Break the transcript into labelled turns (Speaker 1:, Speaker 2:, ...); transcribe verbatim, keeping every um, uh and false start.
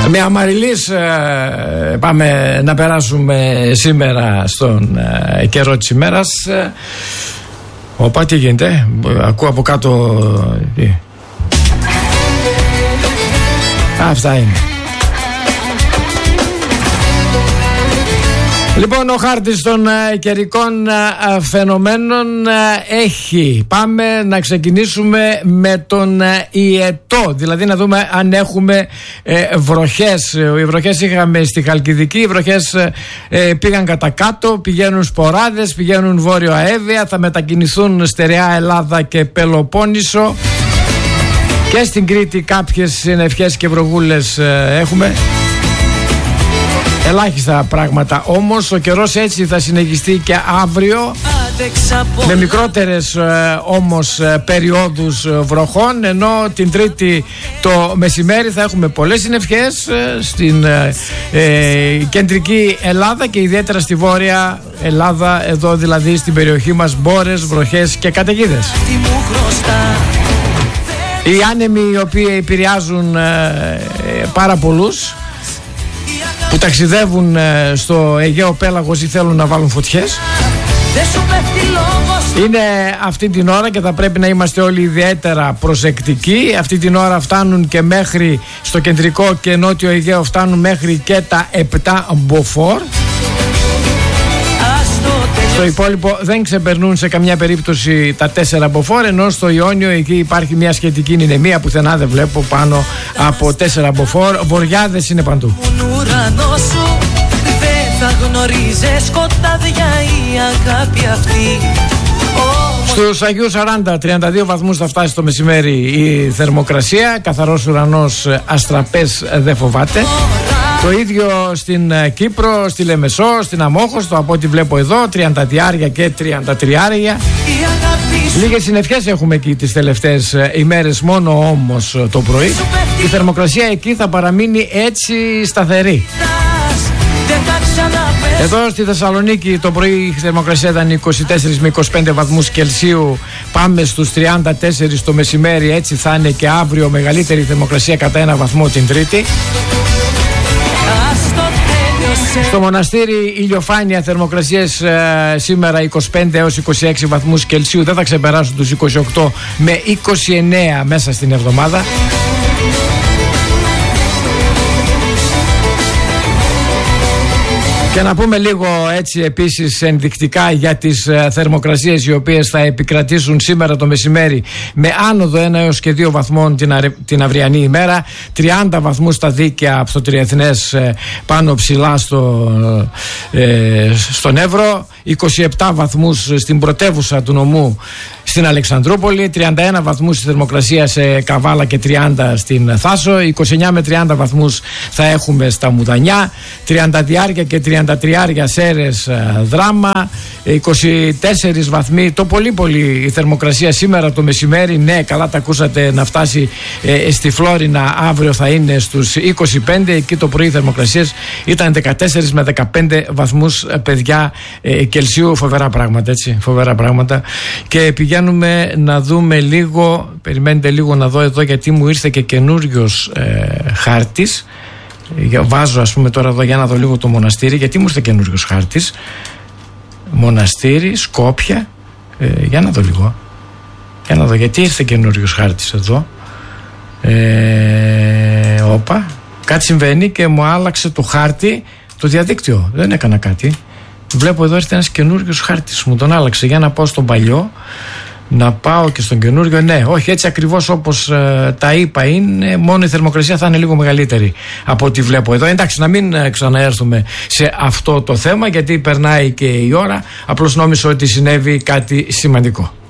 Speaker 1: Με αμαριλής ε, πάμε να περάσουμε σήμερα στον ε, καιρό της ημέρας. Ε, Οπα, τι γίνεται, ακούω από κάτω. Ε. Αυτά είναι. Λοιπόν, ο χάρτης των uh, καιρικών uh, φαινομένων uh, έχει. Πάμε να ξεκινήσουμε με τον uh, Ιετό, δηλαδή να δούμε αν έχουμε uh, βροχές. Οι βροχές είχαμε στη Χαλκιδική, οι βροχές uh, πήγαν κατά κάτω, πηγαίνουν σποράδες, πηγαίνουν βόρειο αέβεια, θα μετακινηθούν στερεά Ελλάδα και Πελοπόννησο. Και στην Κρήτη κάποιες συννεφιές και βροχούλες uh, έχουμε. Ελάχιστα πράγματα όμως, ο καιρός έτσι θα συνεχιστεί και αύριο με μικρότερες ε, όμως ε, περιόδους βροχών, ενώ την Τρίτη το μεσημέρι θα έχουμε πολλές συννεφιές ε, στην ε, ε, κεντρική Ελλάδα και ιδιαίτερα στη βόρεια Ελλάδα, εδώ δηλαδή στην περιοχή μας, μπόρες, βροχές και καταιγίδες. Οι άνεμοι οι οποίοι επηρεάζουν ε, ε, πάρα πολλούς που ταξιδεύουν στο Αιγαίο Πέλαγος ή θέλουν να βάλουν φωτιές, είναι αυτή την ώρα και θα πρέπει να είμαστε όλοι ιδιαίτερα προσεκτικοί. Αυτή την ώρα φτάνουν και μέχρι στο κεντρικό και νότιο Αιγαίο, φτάνουν μέχρι και τα επτά μποφόρ. Στο υπόλοιπο δεν ξεπερνούν σε καμιά περίπτωση τα τέσσερα μποφόρ, ενώ στο Ιόνιο εκεί υπάρχει μια σχετική νηνεμία, πουθενά δεν βλέπω πάνω από τέσσερα μποφόρ. Βοριάδες είναι παντού. Στους Αγίους σαράντα, τριάντα δύο βαθμούς θα φτάσει το μεσημέρι η θερμοκρασία. Καθαρός ουρανός, αστραπές δεν φοβάται. Το ίδιο στην Κύπρο, στη Λεμεσό, στην Αμόχωστο, από ό,τι βλέπω εδώ, τριάντα διάρια και τριάντα τριάρια. Λίγες συννεφιές έχουμε εκεί τις τελευταίες ημέρες, μόνο όμως το πρωί. Η θερμοκρασία εκεί θα παραμείνει έτσι σταθερή. Εδώ στη Θεσσαλονίκη το πρωί η θερμοκρασία ήταν είκοσι τέσσερα με είκοσι πέντε βαθμούς Κελσίου. Πάμε στους τριάντα τέσσερα το μεσημέρι, έτσι θα είναι και αύριο, μεγαλύτερη θερμοκρασία κατά ένα βαθμό την Τρίτη. Στο Μοναστήρι ηλιοφάνεια, θερμοκρασίες ε, σήμερα είκοσι πέντε έως είκοσι έξι βαθμούς Κελσίου, δεν θα ξεπεράσουν τους είκοσι οκτώ με είκοσι εννέα μέσα στην εβδομάδα. Και να πούμε λίγο έτσι επίσης ενδεικτικά για τις ε, θερμοκρασίες οι οποίες θα επικρατήσουν σήμερα το μεσημέρι, με άνοδο ένα έως και δύο βαθμών την, αρε, την αυριανή ημέρα. τριάντα βαθμούς στα δίκαια από το Τριεθνές ε, πάνω ψηλά στο, ε, στον Εύρο, είκοσι επτά βαθμούς στην πρωτεύουσα του νομού στην Αλεξανδρούπολη, τριάντα ένα βαθμούς η θερμοκρασία σε Καβάλα και τριάντα στην Θάσο, είκοσι εννέα με τριάντα βαθμούς θα έχουμε στα Μουδανιά, τριάντα διάρια και τριάντα τριάρια Σέρες, Δράμα, είκοσι τέσσερα βαθμοί το πολύ πολύ η θερμοκρασία σήμερα το μεσημέρι. Ναι, καλά τα ακούσατε, να φτάσει ε, στη Φλόρινα αύριο θα είναι στους είκοσι πέντε. Εκεί το πρωί οι θερμοκρασίες ήταν δεκατέσσερα με δεκαπέντε βαθμούς παιδιά ε, Κελσίου. Φοβερά πράγματα, έτσι, φοβερά πράγματα. Και πηγαίνουμε να δούμε λίγο, περιμένετε λίγο να δω εδώ, γιατί μου ήρθε και καινούριος ε, χάρτης. Βάζω ας πούμε τώρα εδώ για να δω λίγο το μοναστήρι, γιατί μου ήρθε καινούριος χάρτης. Μοναστήρι, Σκόπια, ε, για να δω λίγο, για να δω γιατί ήρθε καινούριος χάρτης εδώ. ε, Όπα, κάτι συμβαίνει και μου άλλαξε το χάρτη το διαδίκτυο, δεν έκανα κάτι. Βλέπω εδώ ήρθε ένας καινούριος χάρτης, μου τον άλλαξε. Για να πάω στον παλιό, να πάω και στον καινούριο. Ναι, όχι, έτσι ακριβώς όπως ε, τα είπα είναι, μόνο η θερμοκρασία θα είναι λίγο μεγαλύτερη από ό,τι βλέπω εδώ. Εντάξει, να μην ε, ξαναέρθουμε σε αυτό το θέμα, γιατί περνάει και η ώρα. Απλώς νόμιζα ότι συνέβη κάτι σημαντικό.